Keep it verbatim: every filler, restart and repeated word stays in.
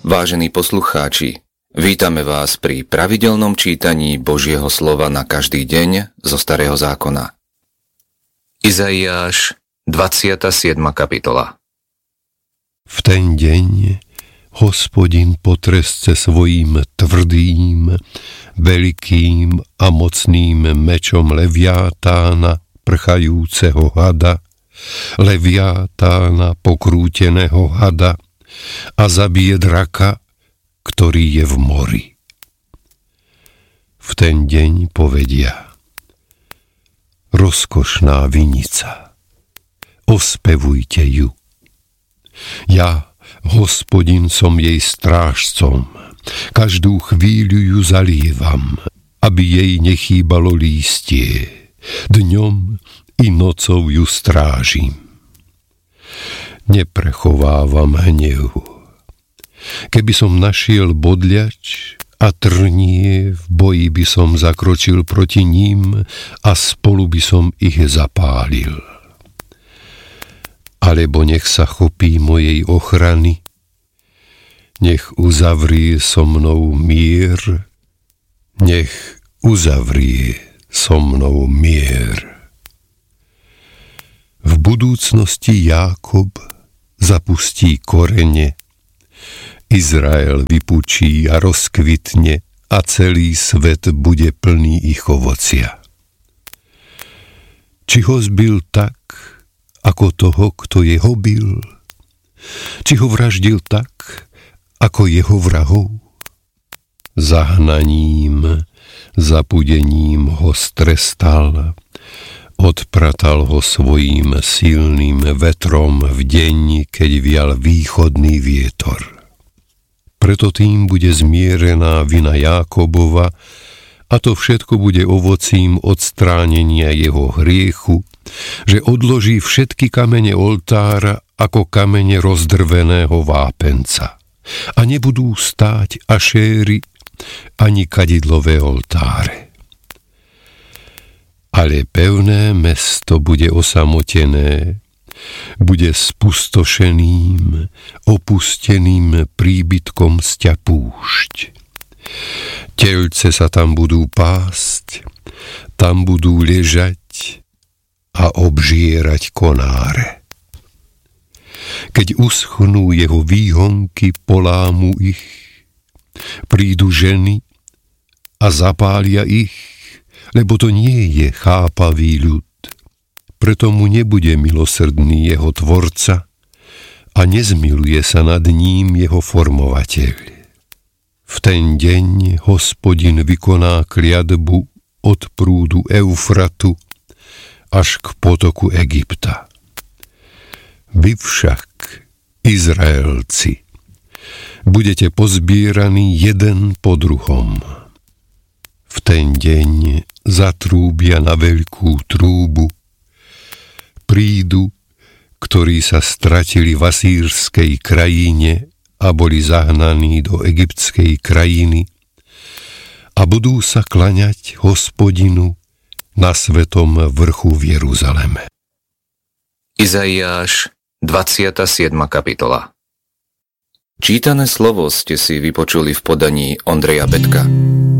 Vážení poslucháči, vítame vás pri pravidelnom čítaní Božieho slova na každý deň zo Starého zákona. Izaiáš, dvadsiata siedma kapitola. V ten deň Hospodin potresce svojím tvrdým, veľkým a mocným mečom leviátána, prchajúceho hada, leviátána, pokrúteného hada, a zabije draka, ktorý je v mori. V ten deň povedia: rozkošná vinica, ospevujte ju. Ja, Hospodin, som jej strážcom, každú chvíľu ju zalievam, aby jej nechýbalo lístie, dňom i nocou ju strážim. Neprechovávam hnev. Keby som našiel bodľač a trnie, v boji by som zakročil proti ním a spolu by som ich zapálil. Alebo nech sa chopí mojej ochrany, nech uzavrie so mnou mier, nech uzavrie so mnou mier. V budúcnosti Jákob zapustí korene, Izrael vypučí a rozkvitne a celý svet bude plný ich ovocia. Či ho zbil tak, ako toho, kto jeho bil? Či ho vraždil tak, ako jeho vrahov? Zahnaním, zapudením ho strestal, odpratal ho svojím silným vetrom v deň, keď vial východný vietor. Preto tým bude zmierená vina Jákobova, a to všetko bude ovocím odstránenia jeho hriechu, že odloží všetky kamene oltára ako kamene rozdrveného vápenca a nebudú stáť ašéry ani kadidlové oltáre. Ale pevné mesto bude osamotené, bude spustošeným, opusteným príbytkom sťa púšť. Telce sa tam budú pásť, tam budú ležať a obžierať konáre. Keď uschnú jeho výhonky, polámu ich, prídu ženy a zapália ich, lebo to nie je chápavý ľud. Preto mu nebude milosrdný jeho tvorca a nezmiluje sa nad ním jeho formovateľ. V ten deň Hospodin vykoná kliatbu od prúdu Eufratu až k potoku Egypta. Vy však, Izraelci, budete pozbieraní jeden po druhom. V ten deň zatrúbia na veľkú trúbu, prídu, ktorí sa stratili v asýrskej krajine a boli zahnaní do egyptskej krajiny a budú sa klaňať Hospodinu na svetom vrchu v Jeruzaleme. Izaiáš, dvadsiata siedma kapitola. Čítané slovo ste si vypočuli v podaní Ondreja Betka.